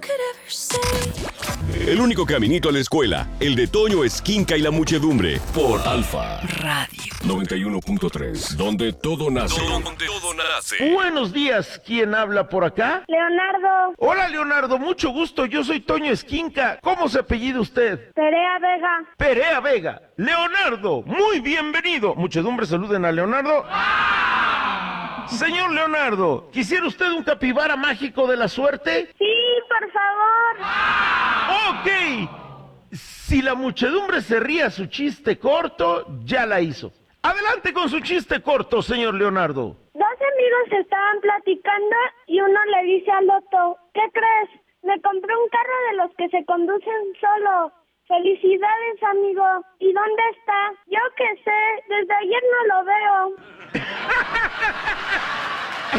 El único caminito a la escuela, el de Toño Esquinca y la muchedumbre, por Alfa Radio 91.3, donde todo nace. Donde todo nace. Buenos días, ¿quién habla por acá? Leonardo. Hola, Leonardo, mucho gusto, yo soy Toño Esquinca. ¿Cómo se apellida usted? Perea Vega. Perea Vega. Leonardo, muy bienvenido. Muchedumbre, saluden a Leonardo. Señor Leonardo, ¿quisiera usted un capibara mágico de la suerte? Sí, por favor. Ok. Si la muchedumbre se ríe a su chiste corto, ya la hizo. Adelante con su chiste corto, señor Leonardo. Dos amigos estaban platicando y uno le dice al otro, ¿qué crees? Me compré un carro de los que se conducen solo. Felicidades, amigo. ¿Y dónde está? Yo qué sé, desde ayer no lo veo.